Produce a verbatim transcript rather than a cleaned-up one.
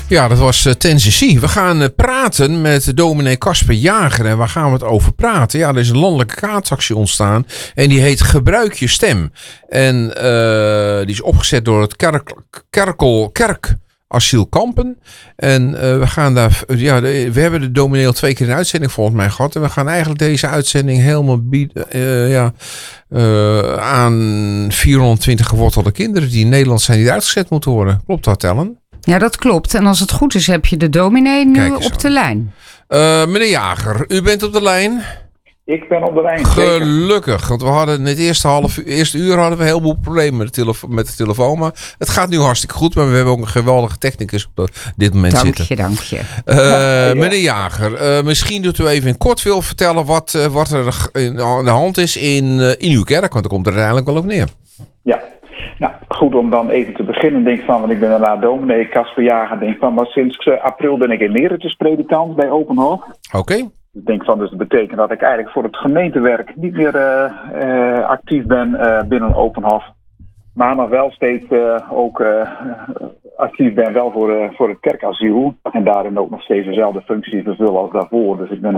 Ja, dat was uh, Tennessee. We gaan uh, praten met dominee Casper Jager. En waar gaan we het over praten? Ja, er is een landelijke kaartactie ontstaan. En die heet Gebruik je stem. En uh, die is opgezet door het kerk, kerkel, kerkasiel Kampen. En uh, we gaan daar... Ja, de, we hebben de dominee al twee keer in de uitzending volgens mij gehad. En we gaan eigenlijk deze uitzending helemaal bieden... Uh, ja, uh, aan vierhonderdtwintig gewortelde kinderen die in Nederland zijn die uitgezet moeten worden. Klopt dat, Ellen? Ja, dat klopt. En als het goed is, heb je de dominee nu op de lijn. Uh, meneer Jager, u bent op de lijn? Ik ben op de lijn. Gelukkig, zeker. Want we hadden in het eerste, half, eerste uur hadden we een heleboel problemen met de, telefo- met de telefoon. Maar het gaat nu hartstikke goed. Maar we hebben ook een geweldige technicus op dit moment dank zitten. Dank je, dank je. Uh, ja. Meneer Jager, uh, misschien doet u even in kort wil vertellen wat, uh, wat er aan de hand is in, uh, in uw kerk. Want daar komt er uiteindelijk wel op neer. Ja. Nou, goed om dan even te beginnen. Denk van, want ik ben daarna dominee Casper Jager. Denk van, maar sinds uh, april ben ik emeritus predikant bij Open Hof. Oké. Okay. Ik denk van, dus dat betekent dat ik eigenlijk voor het gemeentewerk niet meer uh, uh, actief ben uh, binnen Open Hof. Maar nog wel steeds uh, ook uh, actief ben wel voor, uh, voor het kerkasiel. En daarin ook nog steeds dezelfde functie vervullen als daarvoor. Dus ik ben